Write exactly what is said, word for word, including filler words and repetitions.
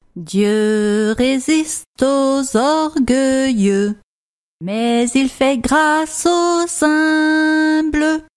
Dieu résiste aux orgueilleux, mais il fait grâce aux humbles.